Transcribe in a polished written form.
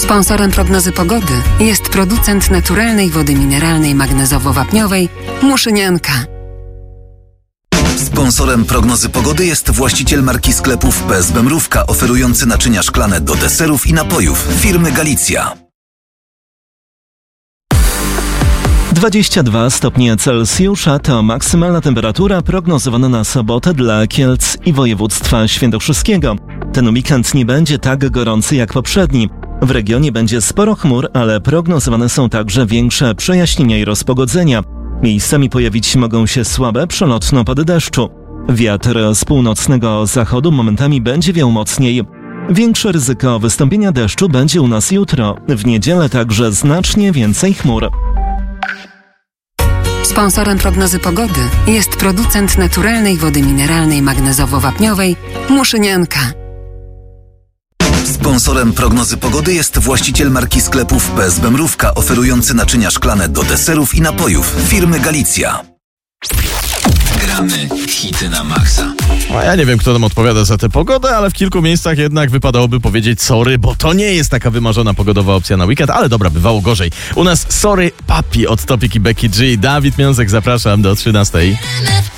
Sponsorem prognozy pogody jest producent naturalnej wody mineralnej magnezowo-wapniowej Muszynianka. Sponsorem prognozy pogody jest właściciel marki sklepów PSB Mrówka, oferujący naczynia szklane do deserów i napojów firmy Galicja. 22 stopnie Celsjusza to maksymalna temperatura prognozowana na sobotę dla Kielc i województwa świętokrzyskiego. Ten weekend nie będzie tak gorący jak poprzedni. W regionie będzie sporo chmur, ale prognozowane są także większe przejaśnienia i rozpogodzenia. Miejscami pojawić mogą się słabe, przelotne opady deszczu. Wiatr z północnego zachodu momentami będzie wiał mocniej. Większe ryzyko wystąpienia deszczu będzie u nas jutro. W niedzielę także znacznie więcej chmur. Sponsorem prognozy pogody jest producent naturalnej wody mineralnej magnezowo-wapniowej Muszynianka. Sponsorem prognozy pogody jest właściciel marki sklepów PSB Mrówka, oferujący naczynia szklane do deserów i napojów firmy Galicja. Gramy hity na maksa. A ja nie wiem, kto tam odpowiada za tę pogodę, ale w kilku miejscach jednak wypadałoby powiedzieć sorry, bo to nie jest taka wymarzona pogodowa opcja na weekend, ale dobra, bywało gorzej. U nas sorry papi od Topic i Becky G. Dawid Miąsek, zapraszam do 13.